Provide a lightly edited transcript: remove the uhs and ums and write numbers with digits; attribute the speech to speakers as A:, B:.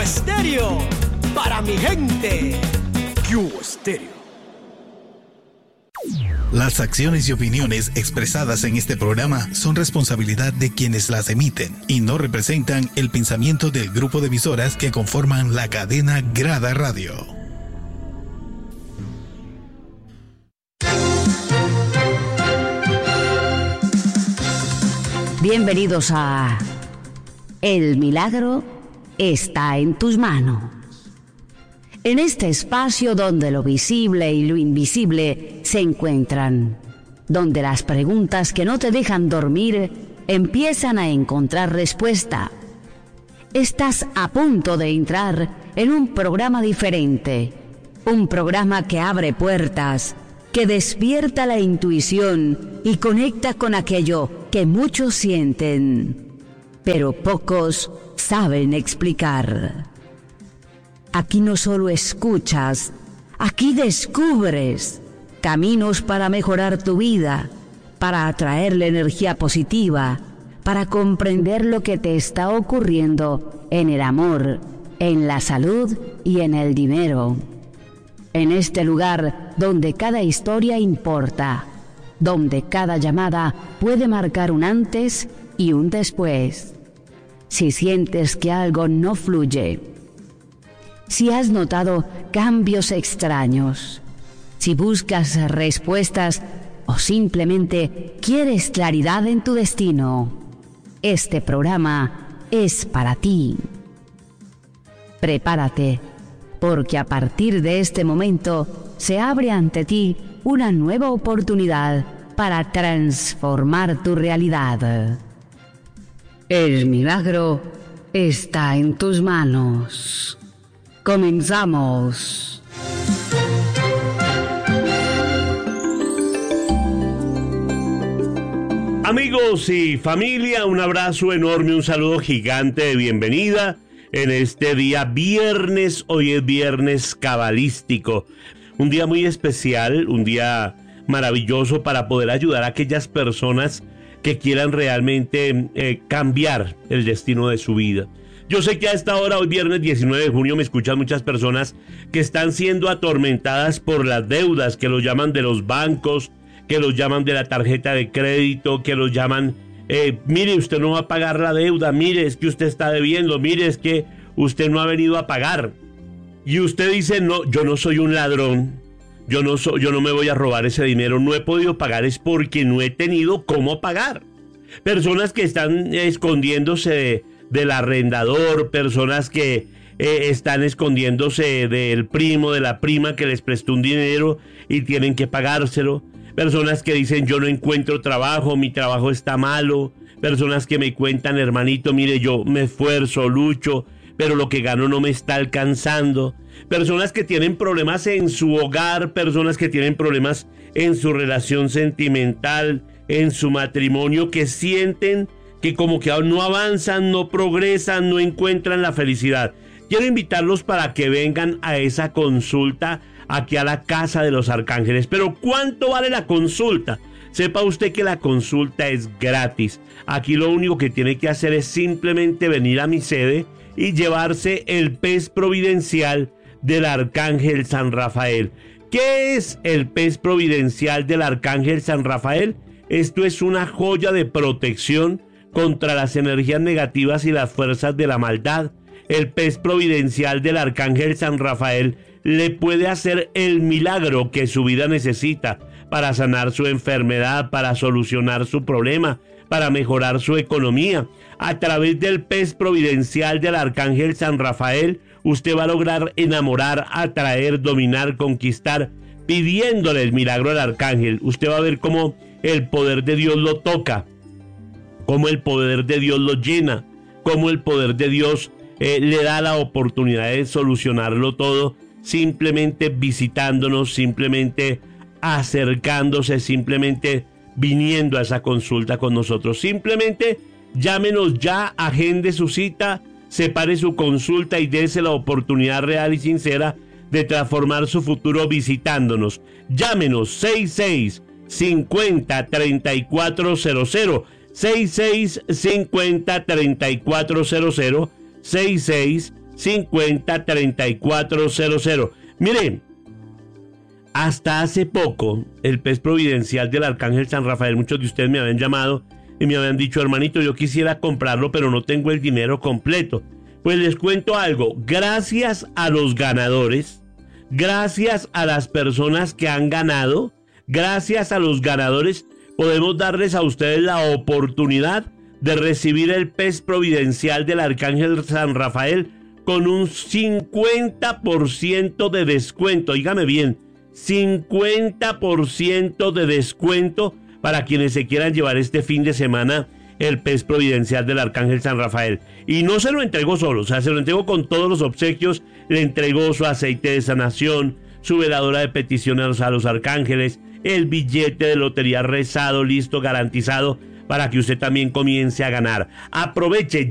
A: Estéreo, para mi gente. Cubo Estéreo.
B: Las acciones y opiniones expresadas en este programa son responsabilidad de quienes las emiten y no representan el pensamiento del grupo de emisoras que conforman la cadena Grada Radio.
C: Bienvenidos a El Milagro está en tus manos. En este espacio donde lo visible y lo invisible se encuentran, donde las preguntas que no te dejan dormir empiezan a encontrar respuesta. Estás a punto de entrar en un programa diferente, un programa que abre puertas, que despierta la intuición y conecta con aquello que muchos sienten, pero pocos saben explicar. Aquí no solo escuchas, aquí descubres caminos para mejorar tu vida, para atraer la energía positiva, para comprender lo que te está ocurriendo en el amor, en la salud y en el dinero. En este lugar donde cada historia importa, donde cada llamada puede marcar un antes y un después. Si sientes que algo no fluye, si has notado cambios extraños, si buscas respuestas o simplemente quieres claridad en tu destino, este programa es para ti. Prepárate, porque a partir de este momento se abre ante ti una nueva oportunidad para transformar tu realidad. El milagro está en tus manos. Comenzamos.
D: Amigos y familia, un abrazo enorme, un saludo gigante de bienvenida en este día viernes. Hoy es viernes cabalístico, un día muy especial, un día maravilloso para poder ayudar a aquellas personas que quieran realmente cambiar el destino de su vida. Yo sé que a esta hora, hoy viernes 19 de junio, me escuchan muchas personas que están siendo atormentadas por las deudas, que los llaman de los bancos, que los llaman de la tarjeta de crédito, que los llaman, mire, usted no va a pagar la deuda, mire, es que usted está debiendo, mire, es que usted no ha venido a pagar. Y usted dice, no, yo no soy un ladrón, yo no me voy a robar ese dinero, no he podido pagar, es porque no he tenido cómo pagar. Personas que están escondiéndose del arrendador, personas que están escondiéndose del primo, de la prima que les prestó un dinero y tienen que pagárselo. Personas que dicen, yo no encuentro trabajo, mi trabajo está malo. Personas que me cuentan, hermanito, mire, yo me esfuerzo, lucho, pero lo que gano no me está alcanzando. Personas que tienen problemas en su hogar, personas que tienen problemas en su relación sentimental, en su matrimonio, que sienten que como que no avanzan, no progresan, no encuentran la felicidad. Quiero invitarlos para que vengan a esa consulta aquí a la Casa de los Arcángeles. Pero ¿cuánto vale la consulta? Sepa usted que la consulta es gratis. Aquí lo único que tiene que hacer es simplemente venir a mi sede y llevarse el pez providencial del Arcángel San Rafael. ¿Qué es el pez providencial del Arcángel San Rafael? Esto es una joya de protección contra las energías negativas y las fuerzas de la maldad. El pez providencial del Arcángel San Rafael le puede hacer el milagro que su vida necesita para sanar su enfermedad, para solucionar su problema, para mejorar su economía. A través del pez providencial del Arcángel San Rafael, usted va a lograr enamorar, atraer, dominar, conquistar, pidiéndole el milagro al Arcángel. Usted va a ver cómo el poder de Dios lo toca, cómo el poder de Dios lo llena, cómo el poder de Dios le da la oportunidad de solucionarlo todo, simplemente visitándonos, simplemente acercándose, simplemente viniendo a esa consulta con nosotros. Simplemente llámenos ya, agende su cita, separe su consulta y dése la oportunidad real y sincera de transformar su futuro visitándonos. Llámenos 6650-3400, 6650-3400, 503400. Miren, hasta hace poco, el pez providencial del Arcángel San Rafael, muchos de ustedes me habían llamado y me habían dicho, hermanito, yo quisiera comprarlo, pero no tengo el dinero completo. Pues les cuento algo, gracias a los ganadores, gracias a las personas que han ganado, gracias a los ganadores, podemos darles a ustedes la oportunidad de recibir el pez providencial del Arcángel San Rafael con un 50% de descuento. Dígame bien, 50% de descuento para quienes se quieran llevar este fin de semana el pez providencial del Arcángel San Rafael. Y no se lo entregó solo, o sea, se lo entregó con todos los obsequios. Le entregó su aceite de sanación, su veladora de peticiones a los arcángeles, el billete de lotería rezado, listo, garantizado, para que usted también comience a ganar. Aproveche,